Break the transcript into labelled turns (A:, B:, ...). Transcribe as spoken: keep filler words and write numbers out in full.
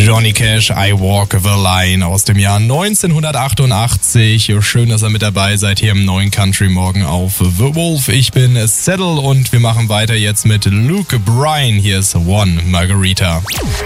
A: Johnny Cash, I Walk the Line aus dem Jahr neunzehnhundertachtundachtzig. Schön, dass ihr mit dabei seid hier im neuen Country Morgen auf The Wolf. Ich bin Settle und wir machen weiter jetzt mit Luke Bryan. Hier ist One Margarita.